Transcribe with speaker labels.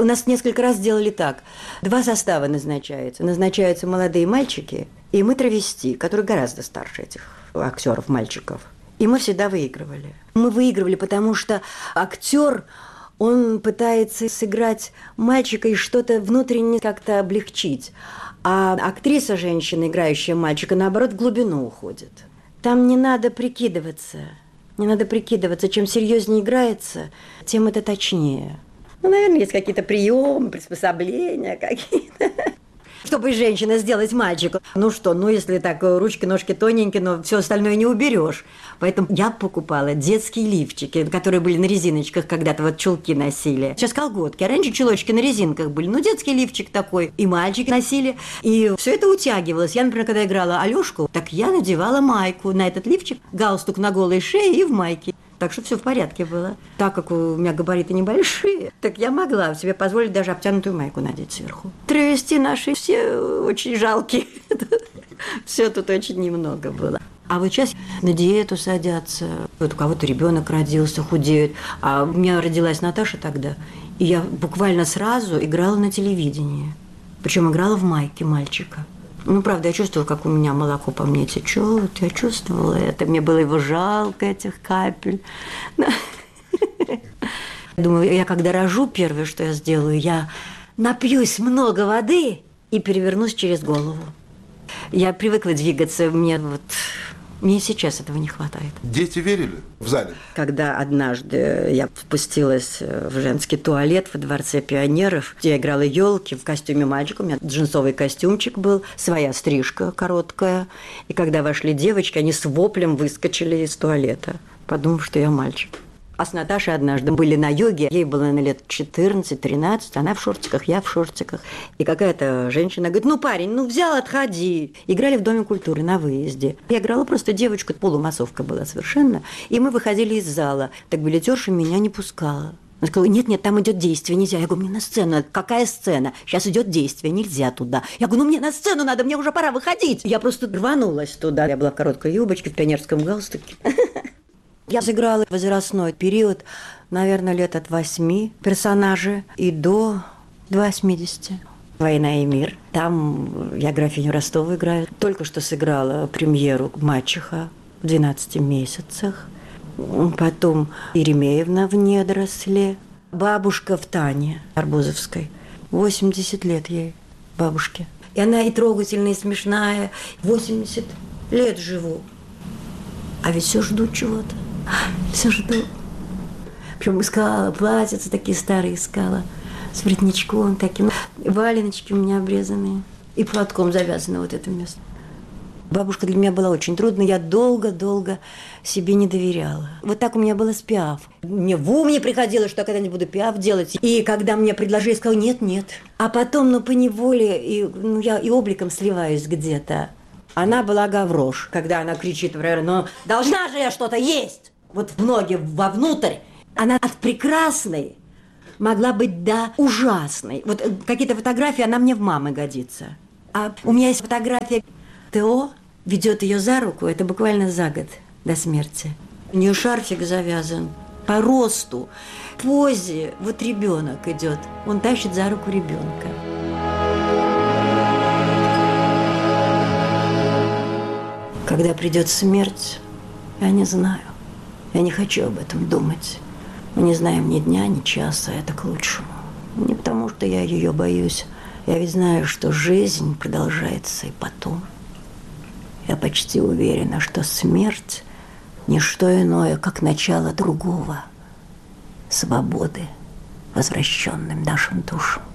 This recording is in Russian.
Speaker 1: У нас несколько раз делали так. 2 состава назначаются. Назначаются молодые мальчики, и мы травести, которые гораздо старше этих актеров, мальчиков. И мы всегда выигрывали. Мы выигрывали, потому что актер, он пытается сыграть мальчика и что-то внутренне как-то облегчить. А актриса, женщина, играющая мальчика, наоборот, в глубину уходит. Там не надо прикидываться. Не надо прикидываться. Чем серьезнее играется, тем это точнее. Ну, наверное, есть какие-то приемы, приспособления какие-то. Чтобы женщина сделать мальчику. Ну что, если так, ручки, ножки тоненькие, но все остальное не уберешь. Поэтому я покупала детские лифчики, которые были на резиночках, когда-то вот чулки носили. Сейчас колготки, а раньше чулочки на резинках были. Детский лифчик такой, и мальчики носили. И все это утягивалось. Я, например, когда играла Алёшку, так я надевала майку на этот лифчик, галстук на голой шее и в майке. Так что все в порядке было. Так как у меня габариты небольшие, так я могла себе позволить даже обтянутую майку надеть сверху. Травести наши все очень жалкие. Все тут очень немного было. А вот сейчас на диету садятся. Вот у кого-то ребенок родился, худеют. А у меня родилась Наташа тогда. И я буквально сразу играла на телевидении. Причем играла в майке мальчика. Правда, я чувствовала, как у меня молоко по мне течет. Я чувствовала это. Мне было его жалко, этих капель. Думаю, я когда рожу, первое, что я сделаю, я напьюсь много воды и перевернусь через голову. Я привыкла двигаться, мне и сейчас этого не хватает.
Speaker 2: Дети верили в зале?
Speaker 1: Когда однажды я спустилась в женский туалет во Дворце пионеров, где я играла елки в костюме мальчика, у меня джинсовый костюмчик был, своя стрижка короткая. И когда вошли девочки, они с воплем выскочили из туалета, подумав, что я мальчик. А с Наташей однажды были на йоге, ей было, наверное, лет 14-13, она в шортиках, я в шортиках. И какая-то женщина говорит: парень, взял, отходи. Играли в Доме культуры на выезде. Я играла просто девочку, полумассовка была совершенно. И мы выходили из зала. Так билетерша меня не пускала. Она сказала: нет, там идет действие, нельзя. Я говорю: мне на сцену. Какая сцена? Сейчас идет действие, нельзя туда. Я говорю: мне на сцену надо, мне уже пора выходить. Я просто рванулась туда. Я была в короткой юбочке, в пионерском галстуке. Я сыграла возрастной период, наверное, лет от 8 персонажей и до 80. «Война и мир». Там я графиню Ростову играю. Только что сыграла премьеру «Мачеха» в 12 месяцах. Потом Еремеевна в «Недоросле». Бабушка в «Тане» Арбузовской. 80 лет ей, бабушке. И она и трогательная, и смешная. 80 лет живу. А ведь все жду чего-то. Все жду. Причем искала платьица, такие старые искала, с воротничком таким. Валеночки у меня обрезанные. И платком завязано вот это место. Бабушка для меня была очень трудной. Я долго-долго себе не доверяла. Вот так у меня было с Пиаф. Мне в ум не приходило, что я когда-нибудь буду Пиаф делать. И когда мне предложили, я сказала: нет. А потом, поневоле, я и обликом сливаюсь где-то. Она была Гаврош, когда она кричит: должна же я что-то есть! Вот в ноги вовнутрь. Она от прекрасной могла быть до ужасной. Вот какие-то фотографии, она мне в мамы годится. А у меня есть фотография. Тео ведет ее за руку, это буквально за год до смерти. У нее шарфик завязан по росту, позе. Вот ребенок идет, он тащит за руку ребенка. Когда придет смерть, я не знаю. Я не хочу об этом думать. Мы не знаем ни дня, ни часа, это к лучшему. Не потому, что я ее боюсь. Я ведь знаю, что жизнь продолжается и потом. Я почти уверена, что смерть – не что иное, как начало другого, свободы, возвращенным нашим душам.